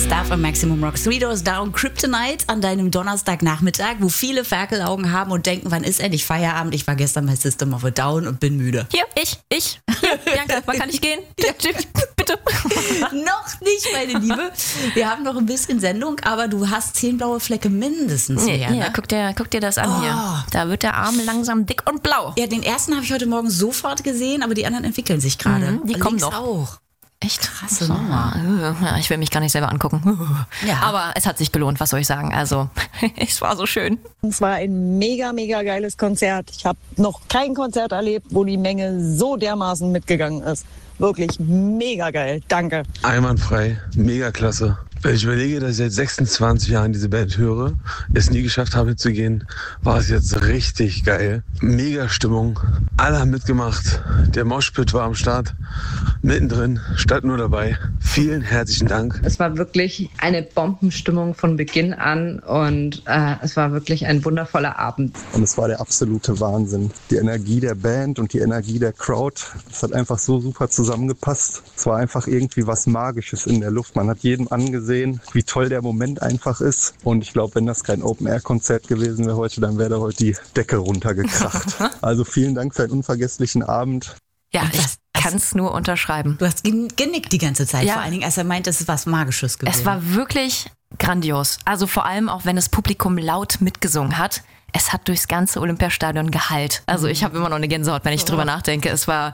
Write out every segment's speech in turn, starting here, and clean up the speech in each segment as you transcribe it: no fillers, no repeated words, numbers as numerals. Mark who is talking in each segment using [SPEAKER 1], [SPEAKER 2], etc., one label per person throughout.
[SPEAKER 1] Stuff am Maximum Rock. Three Doors Down, Kryptonite an deinem Donnerstagnachmittag, wo viele Ferkelaugen haben und denken, wann ist endlich Feierabend? Ich war gestern bei System of a Down und bin müde.
[SPEAKER 2] Hier, ich. Hier, Bianca, wann kann ich gehen? Bitte.
[SPEAKER 1] Noch nicht, meine Liebe. Wir haben noch ein bisschen Sendung, aber du hast 10 blaue Flecke mindestens.
[SPEAKER 2] Ja, ne? Guck dir das an hier. Da wird der Arm langsam dick und blau.
[SPEAKER 1] Ja, den ersten habe ich heute Morgen sofort gesehen, aber die anderen entwickeln sich gerade.
[SPEAKER 2] Die kommen noch.
[SPEAKER 1] Auch.
[SPEAKER 2] Echt
[SPEAKER 1] krasse Nummer.
[SPEAKER 2] Ja, ich will mich gar nicht selber angucken.
[SPEAKER 1] Ja.
[SPEAKER 2] Aber es hat sich gelohnt, was soll ich sagen? Also, es war so schön.
[SPEAKER 3] Es war ein mega, mega geiles Konzert. Ich habe noch kein Konzert erlebt, wo die Menge so dermaßen mitgegangen ist. Wirklich mega geil. Danke.
[SPEAKER 4] Einwandfrei, mega klasse. Wenn ich überlege, dass ich seit 26 Jahren diese Band höre, es nie geschafft habe hinzugehen, war es jetzt richtig geil. Mega Stimmung, alle haben mitgemacht, der Moshpit war am Start, mittendrin, stand nur dabei. Vielen herzlichen Dank.
[SPEAKER 5] Es war wirklich eine Bombenstimmung von Beginn an und es war wirklich ein wundervoller Abend.
[SPEAKER 6] Und es war der absolute Wahnsinn. Die Energie der Band und die Energie der Crowd, das hat einfach so super zusammengepasst. Es war einfach irgendwie was Magisches in der Luft. Man hat jedem angesehen, wie toll der Moment einfach ist. Und ich glaube, wenn das kein Open-Air-Konzert gewesen wäre heute, dann wäre da heute die Decke runtergekracht. Also vielen Dank für einen unvergesslichen Abend.
[SPEAKER 2] Ja, ich kann es nur unterschreiben.
[SPEAKER 1] Du hast genickt die ganze Zeit, vor allen Dingen, als er meint, es ist was Magisches gewesen.
[SPEAKER 2] Es war wirklich grandios. Also vor allem auch, wenn das Publikum laut mitgesungen hat. Es hat durchs ganze Olympiastadion gehallt. Also ich habe immer noch eine Gänsehaut, wenn ich drüber nachdenke. Es war,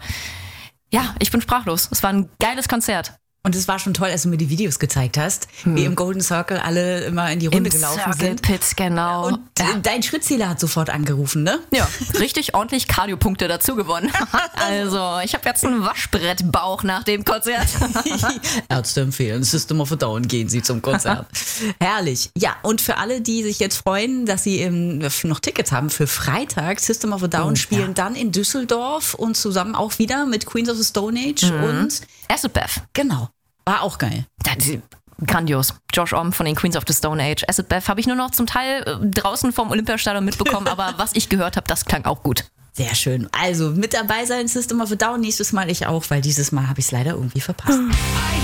[SPEAKER 2] ich bin sprachlos. Es war ein geiles Konzert.
[SPEAKER 1] Und es war schon toll, als du mir die Videos gezeigt hast, wie im Golden Circle alle immer in die Runde gelaufen sind.
[SPEAKER 2] Pit, genau.
[SPEAKER 1] Und dein Schrittzähler hat sofort angerufen, ne?
[SPEAKER 2] Ja, richtig ordentlich Kardiopunkte dazu gewonnen. Also, ich habe jetzt einen Waschbrettbauch nach dem Konzert.
[SPEAKER 1] Ärzte empfehlen, System of a Down, gehen Sie zum Konzert. Herrlich. Ja, und für alle, die sich jetzt freuen, dass sie noch Tickets haben für Freitag, System of a Down spielen dann in Düsseldorf und zusammen auch wieder mit Queens of the Stone Age und
[SPEAKER 2] Acid Bath.
[SPEAKER 1] Genau. War auch geil.
[SPEAKER 2] Grandios. Josh Homme von den Queens of the Stone Age. Acid Bath habe ich nur noch zum Teil draußen vom Olympiastadion mitbekommen, aber was ich gehört habe, das klang auch gut.
[SPEAKER 1] Sehr schön. Also mit dabei sein, System of a Down. Nächstes Mal ich auch, weil dieses Mal habe ich es leider irgendwie verpasst.